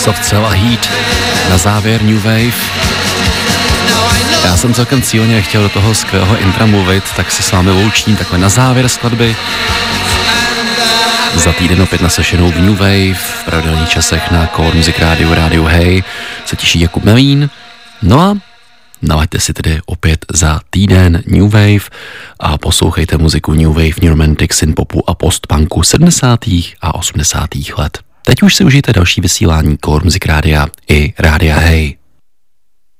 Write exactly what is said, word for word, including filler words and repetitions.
Soft Cell a Heat na závěr New Wave. Já jsem celkem cíleně chtěl do toho skvělého intra mluvit, tak se s vámi loučím takhle na závěr skladby. Za týden opět nasešenou v New Wave, v pravidelných časech na Core Music Radio, Radio Hey, se těší Jakub Melín. No a nalaďte si tedy opět za týden New Wave a poslouchejte muziku New Wave, New Romantic, synpopu a postpunku sedmdesátých a osmdesátých let. Teď už si užijte další vysílání Core Music Rádia i Rádia Hey.